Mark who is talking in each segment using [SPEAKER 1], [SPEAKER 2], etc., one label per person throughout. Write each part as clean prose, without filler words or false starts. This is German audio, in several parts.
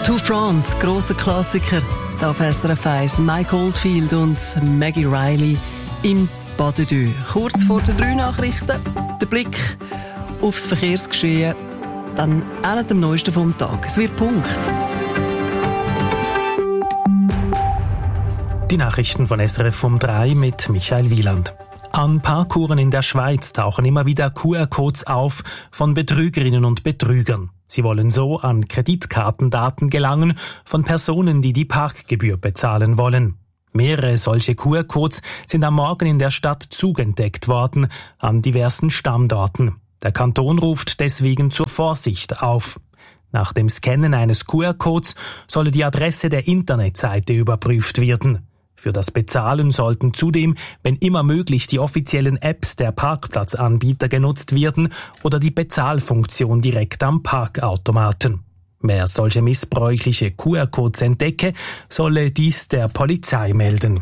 [SPEAKER 1] To France, grosser Klassiker. Da auf SRF 1 Mike Oldfield und Maggie Riley im Pas de Deux. Kurz vor den 3 Nachrichten, der Blick aufs Verkehrsgeschehen, dann auch nicht am neuesten vom Tag. Es wird Punkt.
[SPEAKER 2] Die Nachrichten von SRF um 3 mit Michael Wieland. An Parkuhren in der Schweiz tauchen immer wieder QR-Codes auf von Betrügerinnen und Betrügern. Sie wollen so an Kreditkartendaten gelangen von Personen, die die Parkgebühr bezahlen wollen. Mehrere solche QR-Codes sind am Morgen in der Stadt Zug entdeckt worden, an diversen Standorten. Der Kanton ruft deswegen zur Vorsicht auf. Nach dem Scannen eines QR-Codes solle die Adresse der Internetseite überprüft werden. Für das Bezahlen sollten zudem, wenn immer möglich, die offiziellen Apps der Parkplatzanbieter genutzt werden oder die Bezahlfunktion direkt am Parkautomaten. Wer solche missbräuchliche QR-Codes entdecke, solle dies der Polizei melden.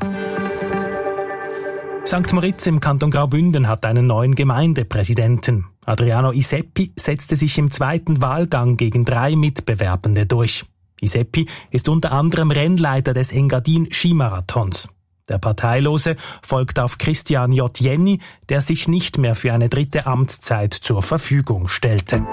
[SPEAKER 2] St. Moritz im Kanton Graubünden hat einen neuen Gemeindepräsidenten. Adriano Iseppi setzte sich im zweiten Wahlgang gegen 3 Mitbewerbende durch. Iseppi ist unter anderem Rennleiter des Engadin-Skimarathons. Der Parteilose folgt auf Christian J. Jenny, der sich nicht mehr für eine 3. Amtszeit zur Verfügung stellte.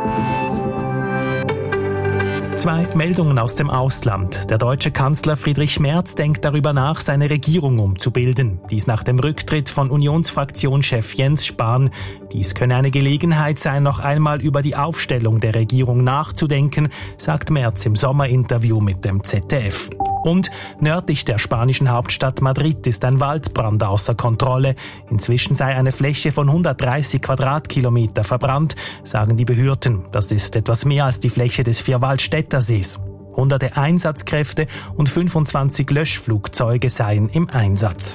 [SPEAKER 2] 2 Meldungen aus dem Ausland. Der deutsche Kanzler Friedrich Merz denkt darüber nach, seine Regierung umzubilden. Dies nach dem Rücktritt von Unionsfraktionschef Jens Spahn. Dies könne eine Gelegenheit sein, noch einmal über die Aufstellung der Regierung nachzudenken, sagt Merz im Sommerinterview mit dem ZDF. Und nördlich der spanischen Hauptstadt Madrid ist ein Waldbrand außer Kontrolle. Inzwischen sei eine Fläche von 130 Quadratkilometer verbrannt, sagen die Behörden. Das ist etwas mehr als die Fläche des Vierwaldstättersees. Hunderte Einsatzkräfte und 25 Löschflugzeuge seien im Einsatz.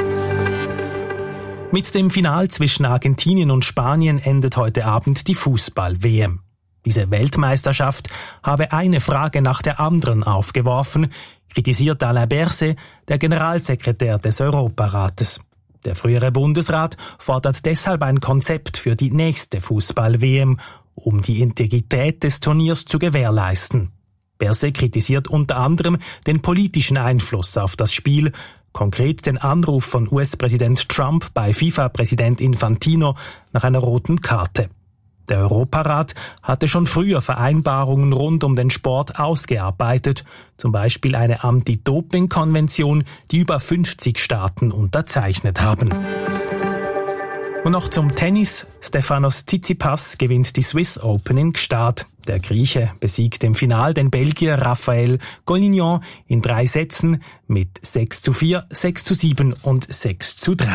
[SPEAKER 2] Mit dem Final zwischen Argentinien und Spanien endet heute Abend die Fußball-WM. Diese Weltmeisterschaft habe eine Frage nach der anderen aufgeworfen, kritisiert Alain Berset, der Generalsekretär des Europarates. Der frühere Bundesrat fordert deshalb ein Konzept für die nächste Fußball-WM, um die Integrität des Turniers zu gewährleisten. Berset kritisiert unter anderem den politischen Einfluss auf das Spiel, konkret den Anruf von US-Präsident Trump bei FIFA-Präsident Infantino nach einer roten Karte. Der Europarat hatte schon früher Vereinbarungen rund um den Sport ausgearbeitet, zum Beispiel eine Anti-Doping-Konvention, die über 50 Staaten unterzeichnet haben. Und noch zum Tennis. Stefanos Tsitsipas gewinnt die Swiss Open in Gstaad. Der Grieche besiegt im Final den Belgier Raphael Collignon in 3 Sätzen mit 6:4, 6:7 und 6:3.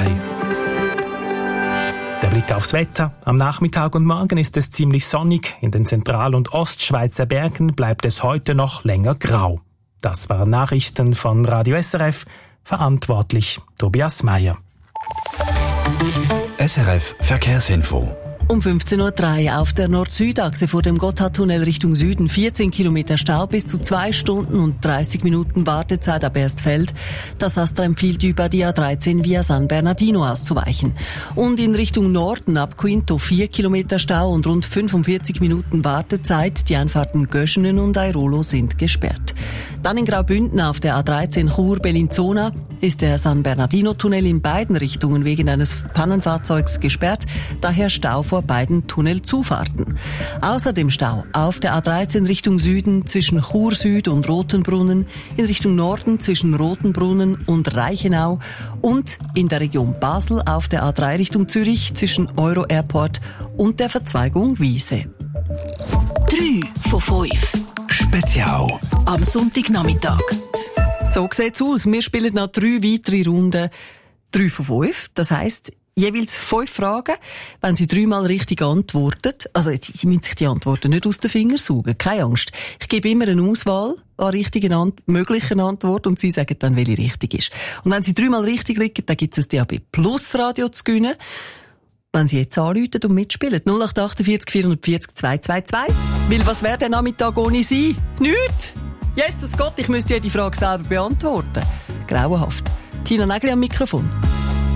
[SPEAKER 2] Der Blick aufs Wetter. Am Nachmittag und Morgen ist es ziemlich sonnig. In den Zentral- und Ostschweizer Bergen bleibt es heute noch länger grau. Das waren Nachrichten von Radio SRF. Verantwortlich Tobias Meyer.
[SPEAKER 3] SRF Verkehrsinfo.
[SPEAKER 1] Um 15:03 Uhr auf der Nord-Süd-Achse vor dem Gotthardtunnel Richtung Süden 14 Kilometer Stau, bis zu 2 Stunden und 30 Minuten Wartezeit ab Erstfeld. Das Astra empfiehlt über die A13 via San Bernardino auszuweichen. Und in Richtung Norden ab Quinto 4 Kilometer Stau und rund 45 Minuten Wartezeit. Die Einfahrten Göschenen und Airolo sind gesperrt. Dann in Graubünden auf der A13 Chur-Bellinzona ist der San Bernardino-Tunnel in beiden Richtungen wegen eines Pannenfahrzeugs gesperrt, daher Stau vor beiden Tunnelzufahrten. Außerdem Stau auf der A13 Richtung Süden zwischen Chur Süd und Rotenbrunnen, in Richtung Norden zwischen Rotenbrunnen und Reichenau und in der Region Basel auf der A3 Richtung Zürich zwischen Euro Airport und der Verzweigung Wiese.
[SPEAKER 4] 3 von 5.
[SPEAKER 3] Spezial.
[SPEAKER 4] Am Sonntagnachmittag.
[SPEAKER 1] So sieht's aus. Wir spielen noch 3 weitere Runden. 3 von 5. Das heisst, jeweils 5 Fragen. Wenn Sie 3-mal richtig antworten, also Sie müssen sich die Antworten nicht aus den Fingern saugen, keine Angst. Ich gebe immer eine Auswahl an richtigen möglichen Antworten und Sie sagen dann, welche richtig ist. Und wenn Sie 3-mal richtig liegen, dann gibt es ein DAB Plus Radio zu gewinnen. Wenn Sie jetzt anrufen und mitspielen, 0848 440 222. Weil was wäre der Nachmittag ohne Sie? Nichts! Jesus Gott, ich müsste jede Frage selber beantworten. Grauenhaft. Tina Nägeli am Mikrofon.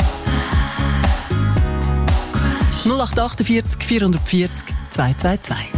[SPEAKER 1] 0848 440 222.